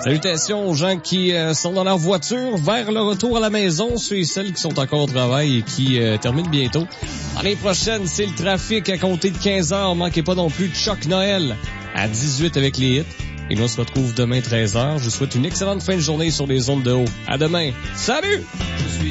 Salutations aux gens qui sont dans leur voiture vers le retour à la maison, ceux et celles qui sont encore au travail et qui terminent bientôt. L'année prochaine, c'est le trafic à compter de 15h. Manquez pas non plus de Choc Noël à 18 avec les hits. Et nous, on se retrouve demain 13h. Je vous souhaite une excellente fin de journée sur les ondes de haut. À demain. Salut!